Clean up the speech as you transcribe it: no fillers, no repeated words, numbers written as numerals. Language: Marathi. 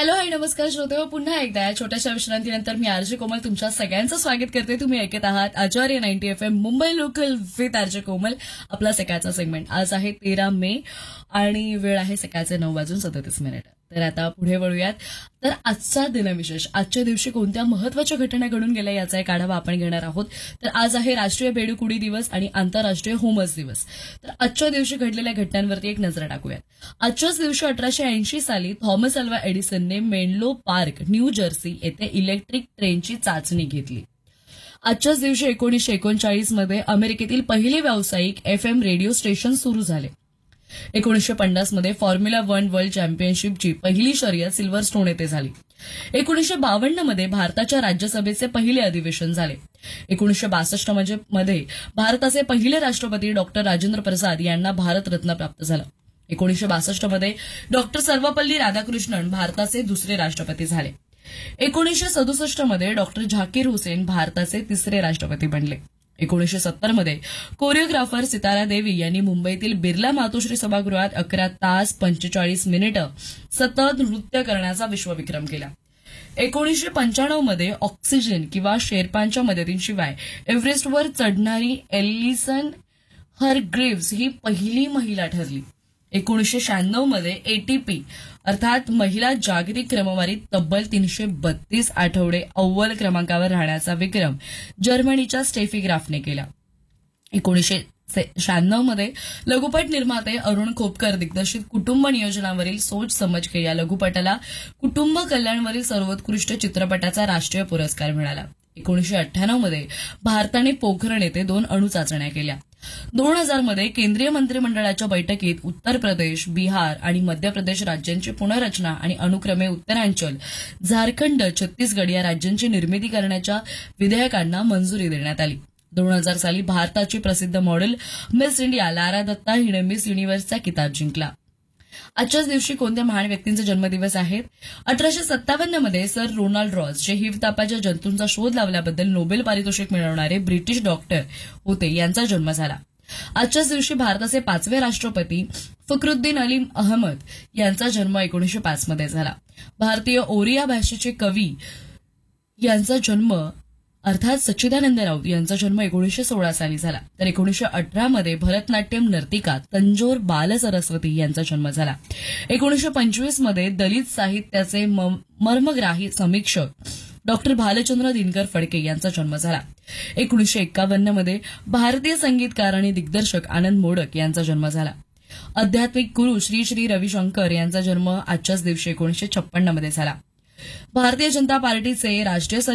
हॅलो आणि नमस्कार श्रोतेहो, पुन्हा एकदा या छोट्याशा विश्रांतीनंतर मी आरजे कोमल तुमच्या सगळ्यांचं स्वागत करते. तुम्ही ऐकत आहात आचार्य 90 FM Mumbai local with RJ कोमल, आपला सकाळचा सेगमेंट. आज आहे 13 मे आणि वेळ आहे सकाळचे 9:37. तर आता पुढे वळूयात. तर आजचा दिनविशेष, आजच्या दिवशी कोणत्या महत्वाच्या घटना घडून गेल्या याचा एक आढावा आपण घेणार आहोत. तर आज आहे राष्ट्रीय बेडूकुडी दिवस आणि आंतरराष्ट्रीय होमस दिवस. तर आजच्या दिवशी घडलेल्या घटनांवरती एक नजर टाकूयात. आजच्याच दिवशी 1880 साली Thomas Alva एडिसनने Menlo park, new Jersey येथे इलेक्ट्रिक ट्रेनची चाचणी घेतली. आजच्याच दिवशी 1939 मध्ये अमेरिकेतील पहिले व्यावसायिक FM रेडिओ स्टेशन सुरू झाले. 1950 मध्ये फॉर्म्युला 1 वर्ल्ड चॅम्पियनशिपची पहिली शर्यत सिल्व्हरस्टोन येथे झाली. 1952 मध्ये भारताच्या राज्यसभेचे पहिले अधिवेशन झाले. 1962 मध्ये भारताचे पहिले राष्ट्रपती डॉक्टर राजेंद्र प्रसाद यांना भारतरत्न प्राप्त झालं. 1962 मध्ये डॉक्टर सर्वपल्ली राधाकृष्णन भारताचे दुसरे राष्ट्रपती झाले. 1967 मध्ये डॉक्टर झाकीर हुसेन भारताचे तिसरे राष्ट्रपती बनले. 1970 मध्ये कोरिओग्राफर सितारा देवी यांनी मुंबईतील बिर्ला मातोश्री सभागृहात 11 तास 45 मिनिटं सतत नृत्य करण्याचा विश्वविक्रम केला. 1995 मध्ये ऑक्सिजन किंवा शेर्पांच्या मदतीशिवाय एव्हरेस्टवर चढणारी एलिसन हरग्रीव्हज ही पहिली महिला ठरली. 1996 मध्ये ATP अर्थात महिला जागतिक क्रमवारीत तब्बल 332 आठवडे अव्वल क्रमांकावर राहण्याचा विक्रम जर्मनीच्या स्टेफी ग्राफने केला. 1996 मध्ये लघुपट निर्माते अरुण खोपकर दिग्दर्शित कुटुंब नियोजनावरील सोच समज के या लघुपटाला कुटुंब कल्याणवरील सर्वोत्कृष्ट चित्रपटाचा राष्ट्रीय पुरस्कार मिळाला. 1998 मध्ये भारताने पोखरण येथे 2 अणुचाचण्या केल्या. 2000 मध्ये केंद्रीय मंत्रिमंडळाच्या बैठकीत उत्तर प्रदेश, बिहार आणि मध्य प्रदेश राज्यांची पुनर्रचना आणि अनुक्रमे उत्तरांचल, झारखंड, छत्तीसगड या राज्यांची निर्मिती करण्याच्या विधेयकांना मंजुरी देण्यात आली. 2000 साली भारताची प्रसिद्ध model miss India Lara Datta हिने मिस युनिव्हर्सचा किताब जिंकला. आजच्याच दिवशी कोणत्या महान व्यक्तींचे जन्मदिवस आहेत? 1857 मध्ये सर रोनाल्ड रॉस, जे हिव तापाच्या जंतूंचा शोध लावल्याबद्दल नोबेल पारितोषिक मिळवणारे ब्रिटिश डॉक्टर होते, यांचा जन्म झाला. आजच्याच दिवशी भारताचे 5वे राष्ट्रपती फखरुद्दीन अली अहमद यांचा जन्म 1905 मध्ये झाला. भारतीय ओरिया भाषेचे कवी यांचा जन्म अर्थात सच्चिदानंद राऊत यांचा जन्म 1916 साली झाला. तर 1918 मध्ये भरतनाट्यम नर्तिका तंजोर बालसरस्वती यांचा जन्म झाला. 1925 मध्ये दलित साहित्याचे मर्मग्राही समीक्षक डॉक्टर भालचंद्र दिनकर फडके यांचा जन्म झाला. 1951 मध्ये भारतीय संगीतकार आणि दिग्दर्शक आनंद मोडक यांचा जन्म झाला. आध्यात्मिक गुरु श्री श्री रविशंकर यांचा जन्म आजच्याच दिवशी 1956 मध्ये झाला. भारतीय जनता पार्टीचे राष्ट्रीय